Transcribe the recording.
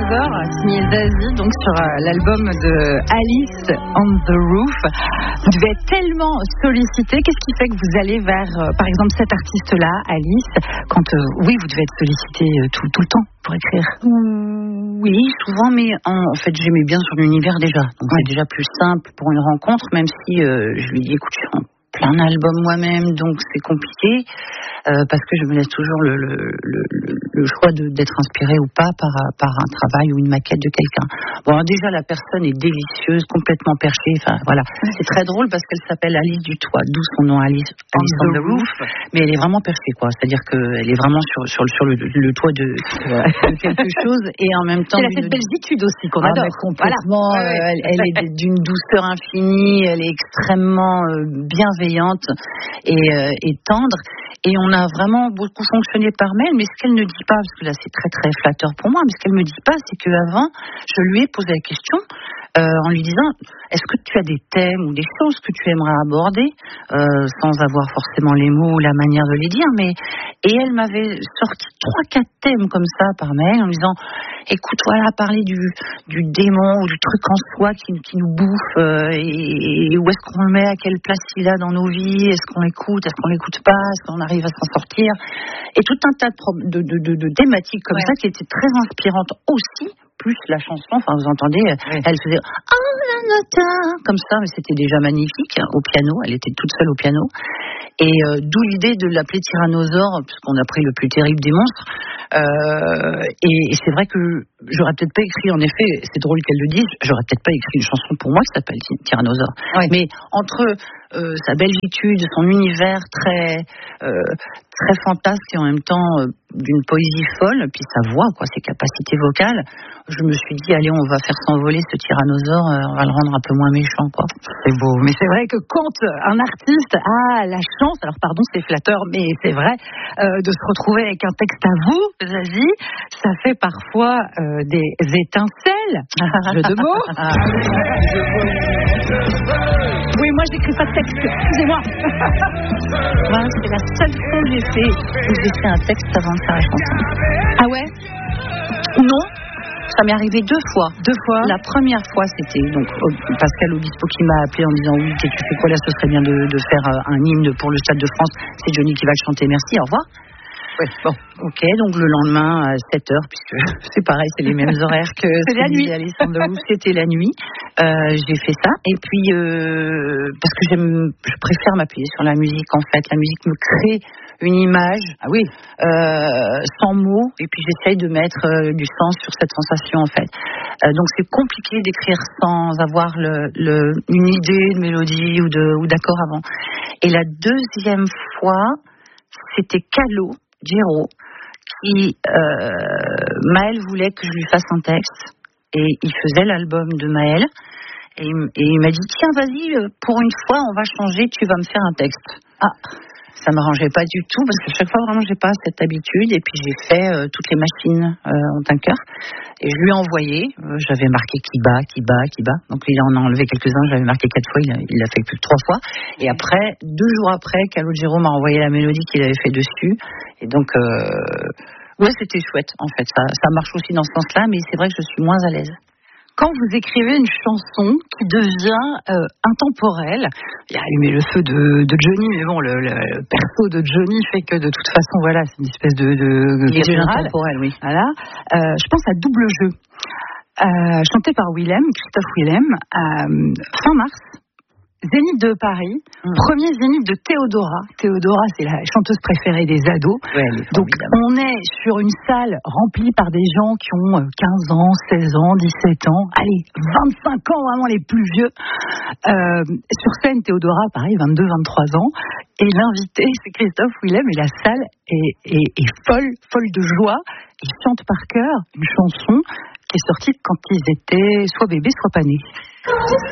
Tyrannosaure, signé Zazie, donc sur l'album de Alice on the Roof. Vous devez être tellement sollicité. Qu'est-ce qui fait que vous allez vers, par exemple, cet artiste-là, Alice, quand, oui, vous devez être sollicité tout le temps pour écrire? Oui, souvent, mais en fait, j'aimais bien son univers déjà. Donc, c'est déjà plus simple pour une rencontre, même si je lui dis, écoute, je suis en plein album moi-même, donc c'est compliqué. Parce que je me laisse toujours le choix d'être inspirée ou pas par un travail ou une maquette de quelqu'un. Bon, alors déjà, la personne est délicieuse, complètement perchée. Enfin, voilà. C'est très drôle parce qu'elle s'appelle Alice du Toit, d'où son nom Alice on the Roof. Mais elle est vraiment perchée, quoi. C'est-à-dire qu'elle est vraiment sur le toit de quelque chose et en même temps. Elle a cette belgitude aussi qu'on adore. Complètement. Voilà. Elle est d'une douceur infinie. Elle est extrêmement bienveillante et tendre. Et on a vraiment beaucoup fonctionné par mail, mais ce qu'elle ne dit pas, parce que là c'est très très flatteur pour moi, mais ce qu'elle ne me dit pas, c'est qu'avant, je lui ai posé la question en lui disant, est-ce que tu as des thèmes ou des choses que tu aimerais aborder, sans avoir forcément les mots ou la manière de les dire, et elle m'avait sorti 3-4 thèmes comme ça par mail, en me disant, écoute, voilà, parler du démon ou du truc en soi qui nous bouffe, et où est-ce qu'on le met, à quelle place il a dans nos vies, est-ce qu'on l'écoute pas, est-ce qu'on arrive à s'en sortir, et tout un tas de thématiques comme ça qui étaient très inspirantes aussi, plus la chanson, enfin vous entendez, elle faisait comme ça, mais c'était déjà magnifique au piano, elle était toute seule au piano, et d'où l'idée de l'appeler Tyrannosaure, puisqu'on a pris le plus terrible des monstres, et c'est vrai que j'aurais peut-être pas écrit, en effet, c'est drôle qu'elle le dise, j'aurais peut-être pas écrit une chanson pour moi qui s'appelle Tyrannosaure, mais entre sa belgitude, son univers très fantasque et en même temps d'une poésie folle, puis sa voix, quoi, ses capacités vocales, je me suis dit, allez, on va faire s'envoler ce tyrannosaure, on va le rendre un peu moins méchant, quoi. C'est beau, mais c'est vrai que quand un artiste a la chance, alors pardon, c'est flatteur, mais c'est vrai, de se retrouver avec un texte à vous, Zazie, ça fait parfois des étincelles, jeu de mots. Oui, moi j'écris pas de texte, excusez-moi. Voilà, c'est la seule fois où j'ai fait un texte avant de faire la chanson. Ah ouais? Non, ça m'est arrivé 2 fois. 2 fois? La première fois, c'était donc Pascal Obispo qui m'a appelé en disant, oui, tu fais quoi là, ce serait bien de faire un hymne pour le Stade de France, c'est Johnny qui va le chanter, merci, au revoir. Ouais, bon. Ok, donc le lendemain à 7h, puisque c'est pareil, c'est les mêmes horaires que c'est la nuit. C'était la nuit. J'ai fait ça, et puis parce que je préfère m'appuyer sur la musique, en fait. La musique me crée une image, sans mots, et puis j'essaye de mettre du sens sur cette sensation, en fait. Donc c'est compliqué d'écrire sans avoir une idée de mélodie ou d'accord avant. Et la deuxième fois, c'était Calo Gero qui Maël voulait que je lui fasse un texte, et il faisait l'album de Maël, et il m'a dit, tiens, vas-y, pour une fois on va changer, tu vas me faire un texte. Ça m'arrangeait pas du tout, parce que chaque fois vraiment j'ai pas cette habitude, et puis j'ai fait toutes les machines ont un cœur, et je lui ai envoyé, j'avais marqué qui bat, donc il en a enlevé quelques-uns, j'avais marqué 4 fois, il l'a fait plus que 3 fois, et après, 2 jours après, Calogero m'a envoyé la mélodie qu'il avait fait dessus, et donc ouais, c'était chouette en fait, ça marche aussi dans ce sens-là, mais c'est vrai que je suis moins à l'aise. Quand vous écrivez une chanson qui devient intemporelle, il y a Allumer le feu de Johnny, mais bon, le perso de Johnny fait que de toute façon, voilà, c'est une espèce de il est déjà intemporel, oui. Voilà. Je pense à Double Jeu, chanté par Christophe Willem, fin mars. Zénith de Paris, premier Zénith de Théodora. Théodora, c'est la chanteuse préférée des ados. Ouais, donc, on est sur une salle remplie par des gens qui ont 15 ans, 16 ans, 17 ans, allez, 25 ans, vraiment les plus vieux. Sur scène, Théodora, pareil, 22, 23 ans. Et l'invité, c'est Christophe Willem, et la salle est folle de joie. Ils chantent par cœur une chanson qui est sortie quand ils étaient soit bébés, soit pas nés.